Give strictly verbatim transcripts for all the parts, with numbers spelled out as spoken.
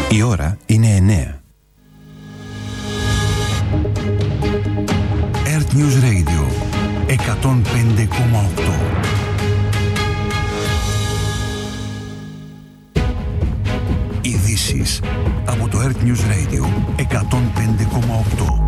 Η ώρα είναι εννέα. Earth News Radio εκατόν πέντε κόμμα οκτώ. Ειδήσεις από το Earth News Radio εκατόν πέντε κόμμα οκτώ.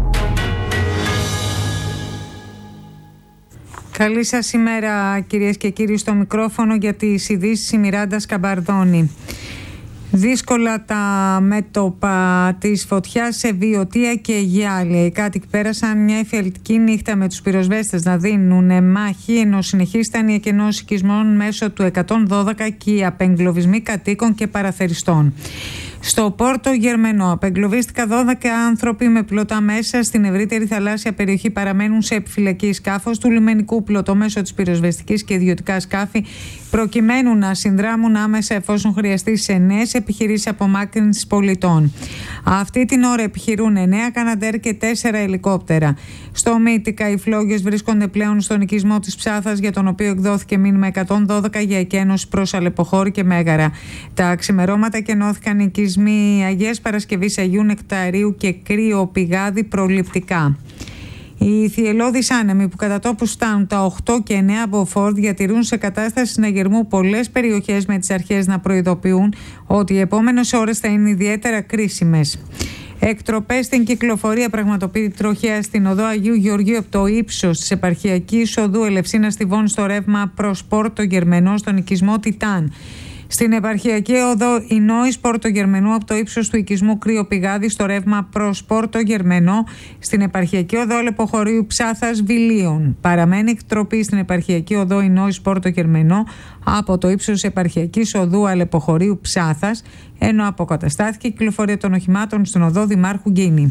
Καλή σας ημέρα, κυρίες και κύριοι, στο μικρόφωνο για τις ειδήσεις η Μιράντα Σκαμπαρδόνη. Δύσκολα τα μέτωπα της φωτιάς σε Βιωτία και Γιάλια. Οι κάτοικοι πέρασαν μια εφιαλτική νύχτα με τους πυροσβέστες να δίνουν μάχη, ενώ συνεχίσταν οι εκενώσεις οικισμών μέσω του εκατόν δώδεκα και οι απεγκλωβισμοί κατοίκων και παραθεριστών. Στο Πόρτο Γερμενό απεγκλωβίστηκαν δώδεκα άνθρωποι με πλωτά μέσα. Στην ευρύτερη θαλάσσια περιοχή παραμένουν σε επιφυλακή σκάφος του λιμενικού πλωτό μέσω της πυροσβεστικής και ιδιωτικά σκάφη, προκειμένου να συνδράμουν άμεσα εφόσον χρειαστεί σε νέες επιχειρήσεις απομάκρυνσης πολιτών. Αυτή την ώρα επιχειρούν εννέα Καναντέρ και τέσσερα ελικόπτερα. Στο Μύτικα οι φλόγες βρίσκονται πλέον στον οικισμό της Ψάθας, για τον οποίο εκδόθηκε μήνυμα εκατόν δώδεκα για εκένωση προς Αλεποχώρη και Μέγαρα. Τα ξημερώματα κενώθηκαν οι οικισμοί Αγίας Παρασκευής, Αγίου Νεκταρίου και Κρύο Πηγάδι προληπτικά. Οι θυελλώδεις άνεμοι που κατά τόπους φτάνουν τα οκτώ και εννέα από Φόρ διατηρούν σε κατάσταση συναγερμού πολλές περιοχές, με τις αρχές να προειδοποιούν ότι οι επόμενες ώρες θα είναι ιδιαίτερα κρίσιμες. Εκτροπές στην κυκλοφορία πραγματοποιεί τροχέα στην οδό Αγίου Γεωργίου από το ύψος της επαρχιακής οδού Ελευσίνα Στιβών στο ρεύμα προς Πόρτο Γερμενό στον οικισμό Τιτάν. Στην επαρχιακή οδό Ινόης Πόρτο Γερμενού από το ύψος του οικισμού Κρύο Πηγάδι στο ρεύμα προς Πόρτο Γερμενό. Στην επαρχιακή οδό Αλεποχωρίου Ψάθας Βιλίων. Παραμένει εκτροπή στην επαρχιακή οδό Ινόης Πόρτο Γερμενό από το ύψος της επαρχιακής οδού Αλεποχωρίου Ψάθας, ενώ αποκαταστάθηκε η κυκλοφορία των οχημάτων στην οδό Δημάρχου Γκίνη.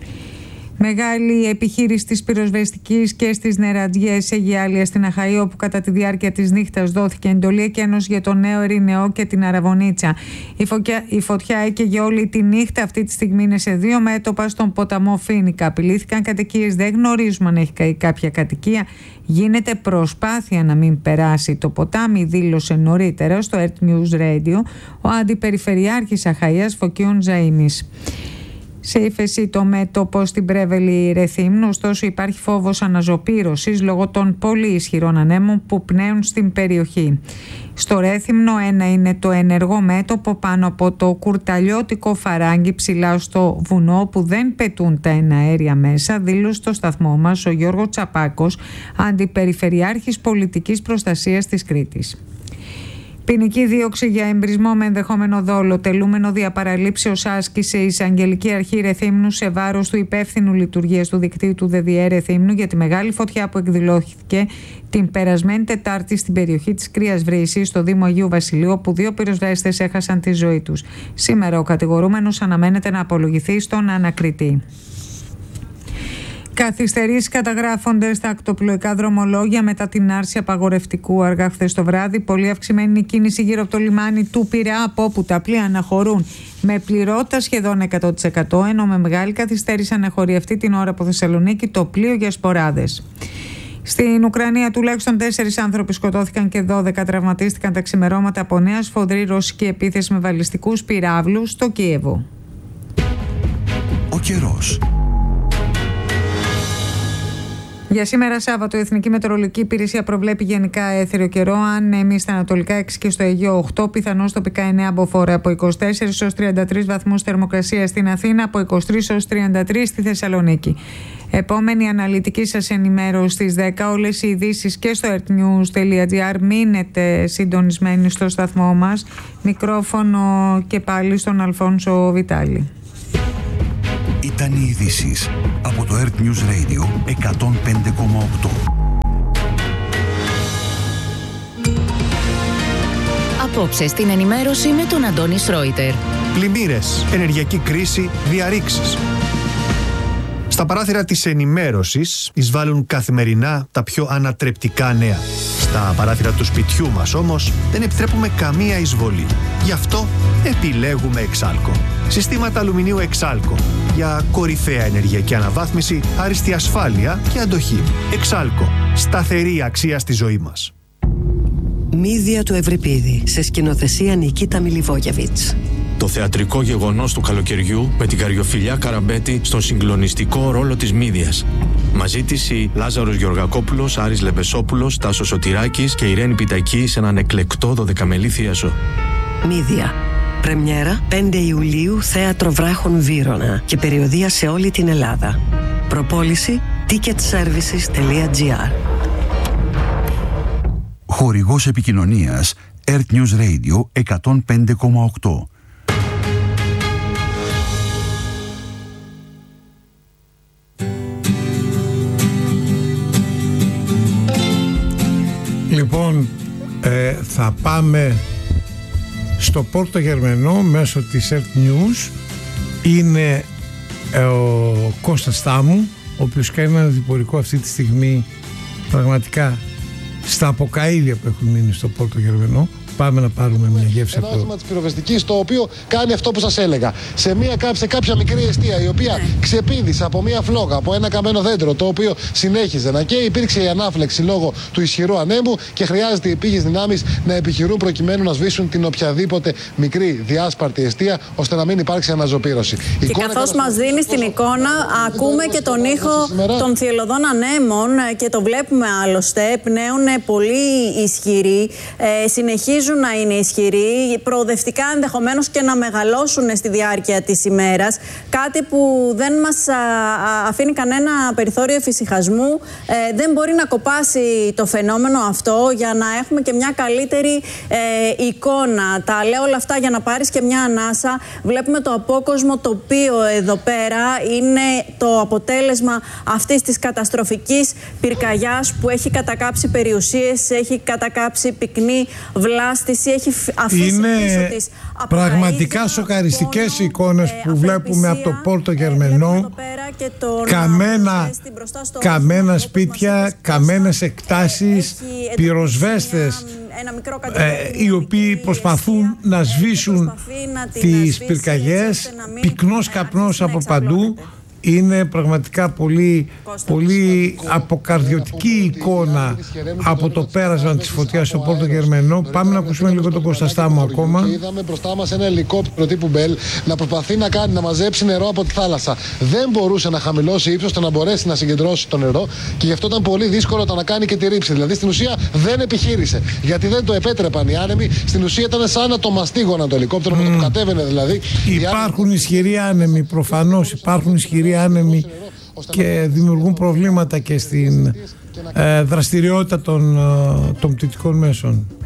Μεγάλη επιχείρηση της πυροσβεστικής και στις νεραντιές σε Γιάλια στην Αχαΐ, όπου κατά τη διάρκεια της νύχτας δόθηκε εντολή εκένωσης για το Νέο Ερηνεό και την Αραβωνίτσα. Η, φωτιά, η φωτιά έκαιγε όλη τη νύχτα. Αυτή τη στιγμή είναι σε δύο μέτωπα στον ποταμό Φίνικα. Απειλήθηκαν κατοικίες, δεν γνωρίζουμε αν έχει καεί κάποια κατοικία. Γίνεται προσπάθεια να μην περάσει το ποτάμι, δήλωσε νωρίτερα στο Earth News Radio ο Αντιπεριφερειάρχης Αχαΐας Φωκίων Ζαΐμις. Σε ύφεση το μέτωπο στην Πρέβελη Ρεθύμνου, ωστόσο υπάρχει φόβος αναζωπήρωσης λόγω των πολύ ισχυρών ανέμων που πνέουν στην περιοχή. Στο Ρέθυμνο ένα είναι το ενεργό μέτωπο πάνω από το κουρταλιώτικο Φαράγγι ψηλά στο βουνό, που δεν πετούν τα εναέρια μέσα, δήλωσε στο σταθμό μας ο Γιώργος Τσαπάκος, Αντιπεριφερειάρχης Πολιτικής Προστασίας της Κρήτης. Ποινική δίωξη για εμπρισμό με ενδεχόμενο δόλο, τελούμενο διαπαραλήψεως, άσκησε η Εισαγγελική Αρχή Ρεθύμνου σε βάρος του υπεύθυνου λειτουργίας του δικτύου του ΔΔΕ Ρεθύμνου για τη μεγάλη φωτιά που εκδηλώθηκε την περασμένη Τετάρτη στην περιοχή της Κρύας Βρύσης, στο Δήμο Αγίου Βασιλείου, όπου δύο πυροσβέστες έχασαν τη ζωή τους. Σήμερα ο κατηγορούμενος αναμένεται να απολογηθεί στον ανακριτή. Καθυστερήσεις καταγράφονται στα ακτοπλοϊκά δρομολόγια μετά την άρση απαγορευτικού αργά χθες το βράδυ. Πολύ αυξημένη είναι η κίνηση γύρω από το λιμάνι του Πειραιά, από όπου τα πλοία αναχωρούν με πληρότητα σχεδόν εκατό τοις εκατό, ενώ με μεγάλη καθυστέρηση αναχωρεί αυτή την ώρα από Θεσσαλονίκη το πλοίο για σποράδες. Στην Ουκρανία τουλάχιστον τέσσερις άνθρωποι σκοτώθηκαν και δώδεκα τραυματίστηκαν τα ξημερώματα από νέα σφοδρή ρωσική επίθεση με βαλιστικούς πυράβλους στο Κίεβο. Ο καιρός. Για σήμερα Σάββατο η Εθνική Μετεωρολογική Υπηρεσία προβλέπει γενικά έθεριο καιρό. Αν εμείς στα ανατολικά έξι και στο Αιγαίο οκτώ, πιθανώς τοπικά εννέα από Φόρα, από είκοσι τέσσερις έως τριάντα τρεις βαθμούς θερμοκρασία στην Αθήνα, από είκοσι τρεις έως τριάντα τρεις στη Θεσσαλονίκη. Επόμενη αναλυτική σας ενημέρωση στις δέκα. Όλες οι ειδήσεις και στο earthnews.gr. Μείνετε συντονισμένοι στο σταθμό μας. Μικρόφωνο και πάλι στον Αλφόνσο Βιτάλη. Ήταν οι ειδήσεις από το Earth News Radio εκατόν πέντε κόμμα οκτώ. Απόψε στην ενημέρωση με τον Αντώνη Σρόιτερ. Πλημμύρες, ενεργειακή κρίση, διαρρήξεις. Στα παράθυρα της ενημέρωσης εισβάλλουν καθημερινά τα πιο ανατρεπτικά νέα. Στα παράθυρα του σπιτιού μας όμως δεν επιτρέπουμε καμία εισβολή. Γι' αυτό επιλέγουμε Εξάλκο. Συστήματα αλουμινίου Εξάλκο για κορυφαία ενεργειακή αναβάθμιση, άριστη ασφάλεια και αντοχή. Εξάλκο. Σταθερή αξία στη ζωή μας. Μύδια του Ευρυπίδη, σε σκηνοθεσία Νικίτα Μιλιβόγεβιτς. Το θεατρικό γεγονός του καλοκαιριού με την Καριοφιλιά Καραμπέτη στον συγκλονιστικό ρόλο της Μύδιας. Μαζί της οι Λάζαρος Γεωργακόπουλος, Άρης Λεμπεσόπουλος, Τάσος Σωτηράκης και Ιρένη Πιτακή σε έναν εκλεκτό δωδεκαμελή θίασο. Μύδια. Πρεμιέρα πέντε Ιουλίου, Θέατρο Βράχων Βύρωνα και περιοδεία σε όλη την Ελλάδα. Προπόληση ticketservices τελεία gr. Χορηγός επικοινωνίας Earth News Radio εκατόν πέντε κόμμα οκτώ. Λοιπόν, ε, θα πάμε στο Πόρτο Γερμενό μέσω της Earth News. Είναι ε, ο Κώστας Στάμου, ο οποίος κάνει ένα διπορικό αυτή τη στιγμή πραγματικά στα αποκαΐδια που έχουν μείνει στο Πόρτο Γερμενό. Πάμε να πάρουμε μια γεύση από το άσχημα της πυροσβεστικής, το οποίο κάνει αυτό που σας έλεγα. Σε, μια, σε κάποια μικρή εστία, η οποία ξεπήδησε από μια φλόγα, από ένα καμένο δέντρο, το οποίο συνέχιζε να καίει, υπήρξε η ανάφλεξη λόγω του ισχυρού ανέμου και χρειάζεται οι πήγες δυνάμεις να επιχειρούν προκειμένου να σβήσουν την οποιαδήποτε μικρή διάσπαρτη εστία, ώστε να μην υπάρξει αναζωπήρωση. Και καθώς μας δίνει την εικόνα, ακούμε και τον ήχο των θυελλωδών ανέμων και το βλέπουμε άλλωστε. Πνέουν πολύ ισχυροί, ε, συνεχίζουν να είναι ισχυροί, προοδευτικά ενδεχομένως και να μεγαλώσουν στη διάρκεια της ημέρας. Κάτι που δεν μας α, α, αφήνει κανένα περιθώριο εφησυχασμού. Ε, δεν μπορεί να κοπάσει το φαινόμενο αυτό για να έχουμε και μια καλύτερη ε, εικόνα. Τα λέω όλα αυτά για να πάρεις και μια ανάσα. Βλέπουμε το απόκοσμο τοπίο εδώ πέρα. Είναι το αποτέλεσμα αυτής της καταστροφικής πυρκαγιάς που έχει κατακάψει περιουσίες, έχει κατακάψει πυκνή βλάστηση. Έχει αφήσει είναι πίσω της πραγματικά σοκαριστικές εικόνες που βλέπουμε από το Πόρτο Γερμενό. Καμένα, καμένα σπίτια, καμένες εκτάσεις, πυροσβέστες ε, οι οποίοι προσπαθούν να σβήσουν τις πυρκαγιές, πυκνός καπνός από παντού. Είναι πραγματικά πολύ, πολύ αποκαρδιωτική εικόνα από το πέρασμα της φωτιάς στο Πόρτο Γερμενό. Πάμε να ακούσουμε λίγο τον Κώστα Στάμου ακόμα. Είδαμε μπροστά μας ένα ελικόπτερο τύπου Μπέλ να προσπαθεί να κάνει, να μαζέψει νερό από τη θάλασσα. Δεν μπορούσε να χαμηλώσει ύψος ώστε να μπορέσει να συγκεντρώσει το νερό και γι' αυτό ήταν πολύ δύσκολο το να κάνει και τη ρήψη. Δηλαδή στην ουσία δεν επιχείρησε. Γιατί δεν το επέτρεπαν οι άνεμοι. Στην ουσία ήταν σαν να το μαστίγωναν το ελικόπτερο, mm. να το κατέβαινε δηλαδή. Υπάρχουν ισχυροί άνεμοι, προφανώς υπάρχουν ισχυροί άνεμοι και δημιουργούν προβλήματα και στην ε, δραστηριότητα των, των πτυτικών μέσων.